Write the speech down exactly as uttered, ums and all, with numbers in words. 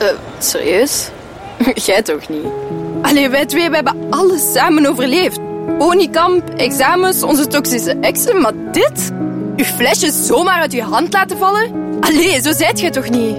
Uh, serieus? Jij toch niet? Allee, wij twee we hebben alles samen overleefd. Oniekamp, examens, onze toxische exen, maar dit? Uw flesje zomaar uit uw hand laten vallen? Allee, zo zijt jij toch niet?